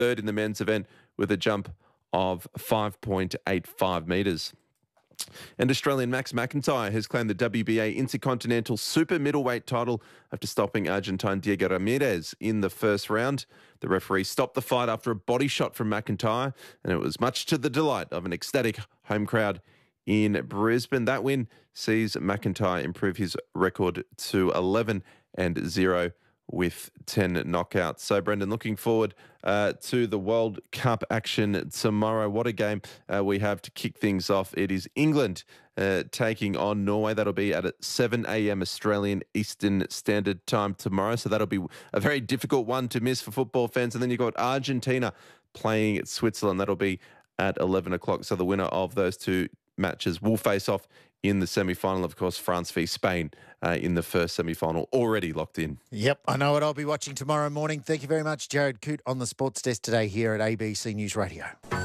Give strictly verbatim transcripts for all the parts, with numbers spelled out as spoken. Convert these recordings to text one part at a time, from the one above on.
third in the men's event with a jump of five point eight five metres. And Australian Max McIntyre has claimed the W B A Intercontinental Super Middleweight title after stopping Argentine Diego Ramirez in the first round. The referee stopped the fight after a body shot from McIntyre, and it was much to the delight of an ecstatic home crowd in Brisbane. That win sees McIntyre improve his record to eleven and zero with ten knockouts. So, Brendan, looking forward uh, to the World Cup action tomorrow. What a game uh, we have to kick things off. It is England uh, taking on Norway. That'll be at seven a.m. Australian Eastern Standard Time tomorrow. So that'll be a very difficult one to miss for football fans. And then you've got Argentina playing at Switzerland. That'll be at eleven o'clock. So the winner of those two matches will face off in the semi-final. Of course, France v Spain uh, in the first semi-final, already locked in. Yep, I know what I'll be watching tomorrow morning. Thank you very much, Jared Coote, on the Sports Desk today here at A B C News Radio.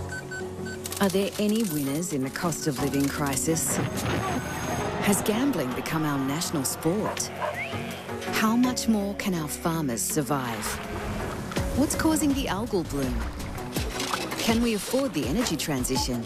Are there any winners in the cost of living crisis? Has gambling become our national sport? How much more can our farmers survive? What's causing the algal bloom? Can we afford the energy transition?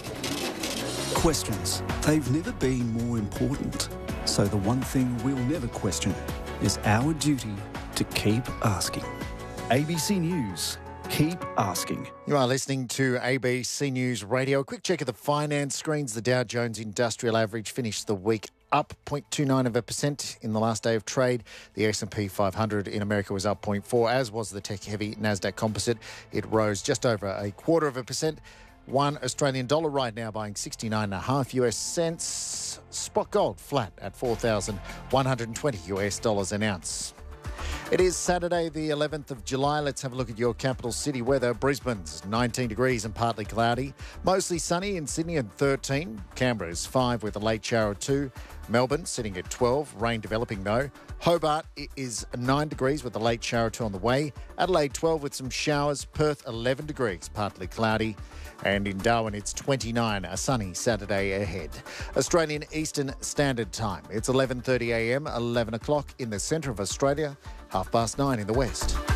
Questions. They've never been more important. So the one thing we'll never question is our duty to keep asking. A B C News. Keep asking. You are listening to A B C News Radio. A quick check of the finance screens. The Dow Jones Industrial Average finished the week up zero point two nine of a percent in the last day of trade. The S and P five hundred in America was up zero point four, as was the tech-heavy Nasdaq Composite. It rose just over a quarter of a percent. One Australian dollar right now buying sixty-nine and a half US cents. Spot gold flat at four thousand one hundred twenty US dollars an ounce. It is Saturday, the eleventh of July. Let's have a look at your capital city weather. Brisbane's nineteen degrees and partly cloudy. Mostly sunny in Sydney at thirteen. Canberra's five with a late shower of two. Melbourne sitting at twelve. Rain developing though. Hobart is nine degrees with a late shower or two on the way. Adelaide twelve with some showers. Perth eleven degrees, partly cloudy. And in Darwin, it's twenty-nine, a sunny Saturday ahead. Australian Eastern Standard Time. It's eleven thirty a m, eleven o'clock in the centre of Australia, half past nine in the west.